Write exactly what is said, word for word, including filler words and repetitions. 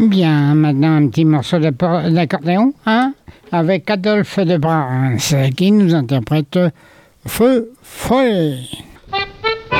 Bien, maintenant un petit morceau d'appor- d'accordéon, hein, avec Adolphe de Brahms, qui nous interprète Feu follet.